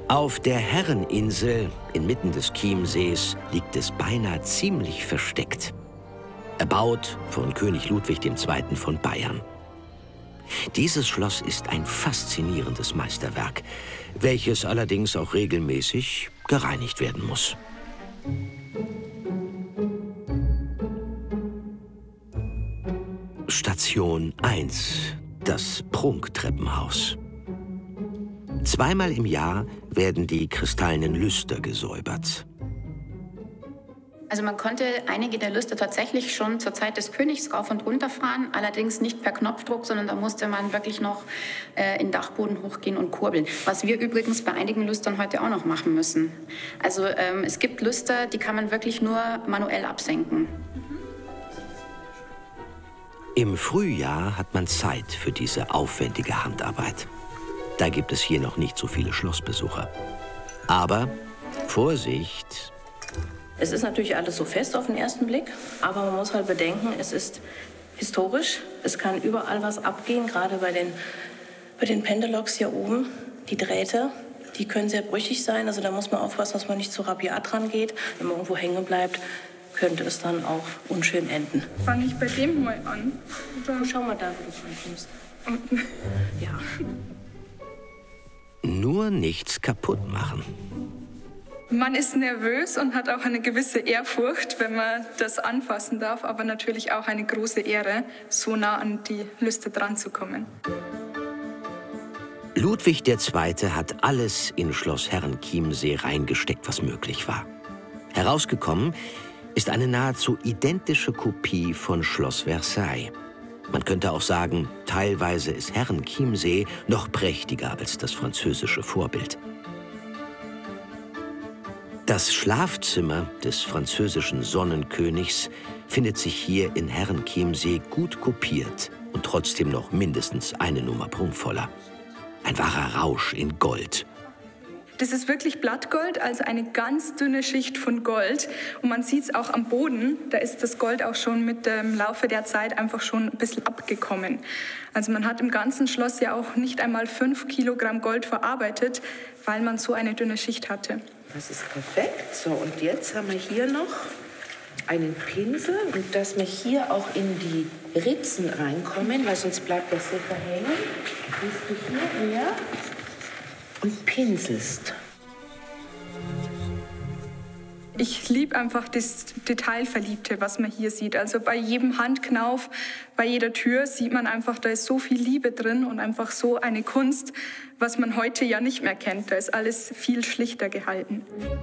Auf der Herreninsel, inmitten des Chiemsees, liegt es beinahe ziemlich versteckt. Erbaut von König Ludwig II. Von Bayern. Dieses Schloss ist ein faszinierendes Meisterwerk, welches allerdings auch regelmäßig gereinigt werden muss. Station 1, das Prunktreppenhaus. Zweimal im Jahr werden die kristallenen Lüster gesäubert. Also man konnte einige der Lüster tatsächlich schon zur Zeit des Königs rauf und runter fahren, allerdings nicht per Knopfdruck, sondern da musste man wirklich noch in den Dachboden hochgehen und kurbeln. Was wir übrigens bei einigen Lüstern heute auch noch machen müssen. Also es gibt Lüster, die kann man wirklich nur manuell absenken. Im Frühjahr hat man Zeit für diese aufwendige Handarbeit. Da gibt es hier noch nicht so viele Schlossbesucher. Aber Vorsicht! Es ist natürlich alles so fest auf den ersten Blick, aber man muss halt bedenken, es ist historisch. Es kann überall was abgehen, gerade bei den Pendeloks hier oben. Die Drähte, die können sehr brüchig sein, also da muss man aufpassen, dass man nicht zu rabiat rangeht. Wenn man irgendwo hängen bleibt, könnte es dann auch unschön enden. Fange ich bei dem mal an? Oder? Schau mal da, wo du reinkommst. Ja. Nur nichts kaputt machen. Man ist nervös und hat auch eine gewisse Ehrfurcht, wenn man das anfassen darf, aber natürlich auch eine große Ehre, so nah an die Lüste dran zu kommen. Ludwig II. Hat alles in Schloss Herrenchiemsee reingesteckt, was möglich war. Herausgekommen ist eine nahezu identische Kopie von Schloss Versailles. Man könnte auch sagen, teilweise ist Herrenchiemsee noch prächtiger als das französische Vorbild. Das Schlafzimmer des französischen Sonnenkönigs findet sich hier in Herrenchiemsee gut kopiert und trotzdem noch mindestens eine Nummer prunkvoller. Ein wahrer Rausch in Gold. Das ist wirklich Blattgold, also eine ganz dünne Schicht von Gold. Und man sieht es auch am Boden, da ist das Gold auch schon mit dem Laufe der Zeit einfach schon ein bisschen abgekommen. Also man hat im ganzen Schloss ja auch nicht einmal 5 Kilogramm Gold verarbeitet, weil man so eine dünne Schicht hatte. Das ist perfekt. So, und jetzt haben wir hier noch einen Pinsel und dass wir hier auch in die Ritzen reinkommen, weil sonst bleibt das sicher hängen. Gehst du hierher und pinselst. Ich liebe einfach das Detailverliebte, was man hier sieht. Also bei jedem Handknauf, bei jeder Tür sieht man einfach, da ist so viel Liebe drin und einfach so eine Kunst, was man heute ja nicht mehr kennt. Da ist alles viel schlichter gehalten.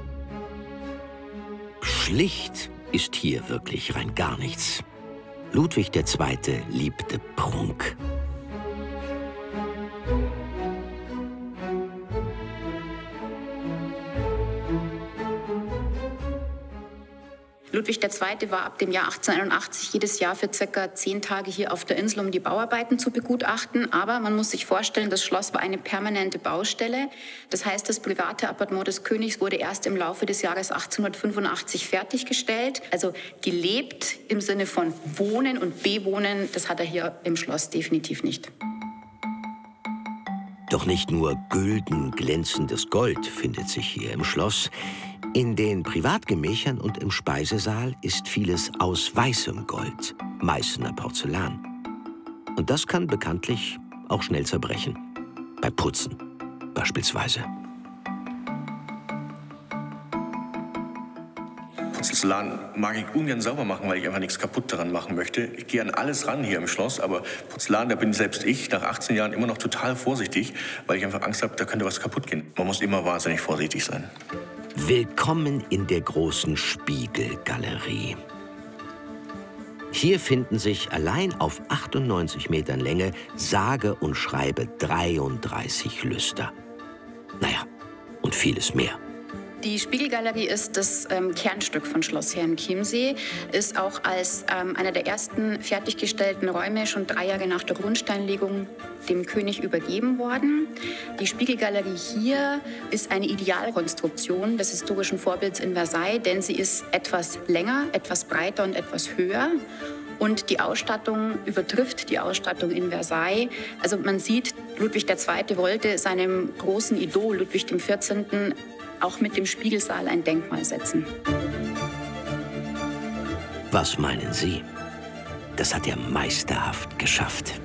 Schlicht ist hier wirklich rein gar nichts. Ludwig II. Liebte Prunk. Ludwig II. War ab dem Jahr 1881 jedes Jahr für ca. 10 Tage hier auf der Insel, um die Bauarbeiten zu begutachten. Aber man muss sich vorstellen, das Schloss war eine permanente Baustelle. Das heißt, das private Appartement des Königs wurde erst im Laufe des Jahres 1885 fertiggestellt. Also gelebt im Sinne von Wohnen und Bewohnen, das hat er hier im Schloss definitiv nicht. Doch nicht nur gülden, glänzendes Gold findet sich hier im Schloss. In den Privatgemächern und im Speisesaal ist vieles aus weißem Gold, Meißner Porzellan. Und das kann bekanntlich auch schnell zerbrechen. Bei Putzen beispielsweise. Porzellan mag ich ungern sauber machen, weil ich einfach nichts kaputt daran machen möchte. Ich gehe an alles ran hier im Schloss, aber Porzellan, da bin selbst ich nach 18 Jahren immer noch total vorsichtig, weil ich einfach Angst habe, da könnte was kaputt gehen. Man muss immer wahnsinnig vorsichtig sein. Willkommen in der großen Spiegelgalerie. Hier finden sich allein auf 98 Metern Länge sage und schreibe 33 Lüster. Naja, und vieles mehr. Die Spiegelgalerie ist das Kernstück von Schloss Herrenchiemsee, ist auch als einer der ersten fertiggestellten Räume schon 3 Jahre nach der Grundsteinlegung dem König übergeben worden. Die Spiegelgalerie hier ist eine Idealkonstruktion des historischen Vorbilds in Versailles, denn sie ist etwas länger, etwas breiter und etwas höher. Und die Ausstattung übertrifft die Ausstattung in Versailles. Also man sieht, Ludwig II. Wollte seinem großen Idol Ludwig XIV. Auch mit dem Spiegelsaal ein Denkmal setzen. Was meinen Sie? Das hat er meisterhaft geschafft.